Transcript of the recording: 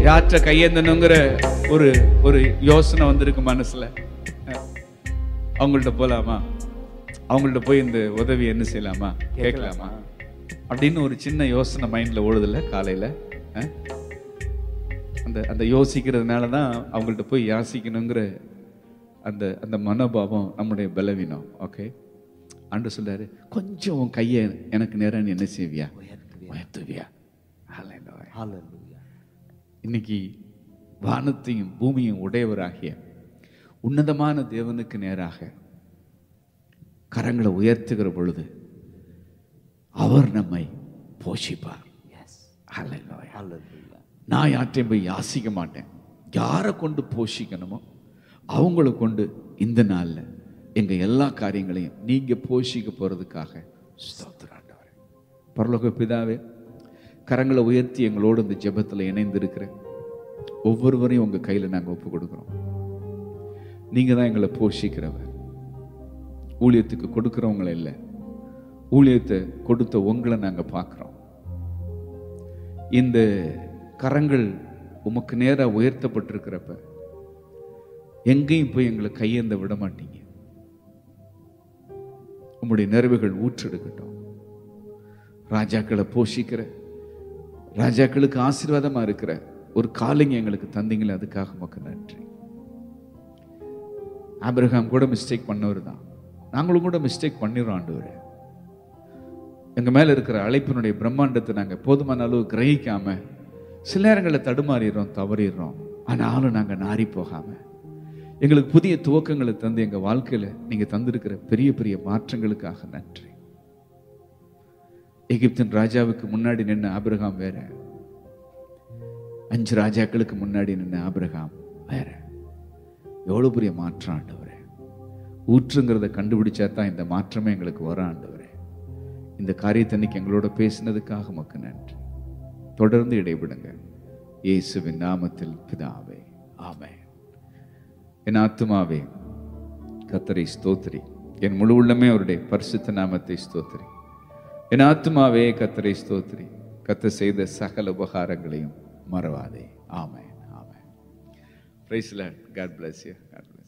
யாற்ற கையேந்தனுங்கிற ஒரு ஒரு யோசனை வந்திருக்கு மனசுல. அவங்கள்ட்ட போலாமா, அவங்கள்ட்ட போய் இந்த உதவி என்ன செய்யலாமா, கேட்கலாமா அப்படின்னு ஒரு சின்ன யோசனை மைண்ட்ல ஓடுதில்ல காலையில. அந்த அந்த யோசிக்கிறதுனாலதான் அவங்கள்ட்ட போய் யாசிக்கணுங்கிற அந்த அந்த மனோபாவம் நம்முடைய பலவீனம். ஓகே, ஆண்டு சொல்றாரு, கொஞ்சம் உன் கையை எனக்கு நேரம் நீ என்ன செய்வியா, உயர்த்துவியா. இன்னைக்கு வானத்தையும் பூமியும் உடையவராகிய உன்னதமான தேவனுக்கு நேராக கரங்களை உயர்த்துகிற பொழுது அவர் நம்மை போஷிப்பார். நான் யார்ட்டையும் போய் யாசிக்க மாட்டேன். யாரை கொண்டு போஷிக்கணுமோ அவங்களை கொண்டு இந்த நாள்ல எங்க எல்லா காரியங்களையும் நீங்க போஷிக்க போறதுக்காக ஸ்தோத்திராண்டவரே. பரலோக பிதாவே, கரங்களை உயர்த்தி எங்களோடு இந்த ஜெபத்தில் இணைந்திருக்கிற ஒவ்வொருவரையும் உங்க கையில நாங்க ஒப்பு கொடுக்கிறோம். நீங்க தான் எங்களை போஷிக்கிறவர். ஊழியத்துக்கு கொடுக்கிறவங்களை இல்லை, ஊழியத்தை கொடுத்த உங்களை நாங்க பார்க்கிறோம். இந்த கரங்கள் உமக்கு நேராக உயர்த்தப்பட்டிருக்கிறப்ப எங்கேயும் போய் எங்களை கையேந்த விட மாட்டீங்க. உம்முடைய நிறைவுகள் ஊற்றெடுக்கட்டும். ராஜாக்களை போஷிக்கிற, ராஜாக்களுக்கு ஆசீர்வாதமா இருக்கிற ஒரு காலிங்க எங்களுக்கு தந்தீங்களே, அதுக்காக உமக்கு நன்றி. ஆபிரகாம் கூட மிஸ்டேக் பண்ணவர் தான், நாங்களும் கூட மிஸ்டேக் பண்ணிடுறோம் ஆண்டவரே. எங்க மேல இருக்கிற அழைப்பினுடைய பிரம்மாண்டத்தை நாங்க போதுமான அளவு கிரகிக்காம சில நேரங்களில் தடுமாறிடுறோம், தவறிடுறோம். ஆனாலும் நாங்க நாரி போகாம எங்களுக்கு புதிய துவக்கங்களை தந்து எங்க வாழ்க்கையில நீங்க தந்திருக்கிற பெரிய பெரிய மாற்றங்களுக்காக நன்றி. எகிப்தின் ராஜாவுக்கு முன்னாடி நின்ன ஆபிரகாம் வேற, 5 ராஜாக்களுக்கு முன்னாடி நின்ன ஆபிரகாம் வேற. எவ்வளவு பெரிய மாற்றம் ஆண்டவரே. ஊற்றுங்கிறத கண்டுபிடிச்சா தான் இந்த மாற்றமே எங்களுக்கு வர ஆண்டவரே. இந்த காரியத்தை இன்னைக்கு எங்களோட பேசினதுக்காக உமக்கு நன்றி. தொடர்ந்து இடைவிடுங்க. இயேசுவின் நாமத்தில் பிதாவே, ஆமென். என் ஆத்துமாவே கர்த்தரை ஸ்தோத்திரி, என் முழு உள்ளமே அவருடைய பரிசுத்த நாமத்தை ஸ்தோத்திரி. என் ஆத்துமாவே கர்த்தரை ஸ்தோத்திரி, கர்த்தர் செய்த சகல உபகாரங்களையும் மறவாதே. ஆமென், ஆமென். Praise the Lord. God bless you. God bless you.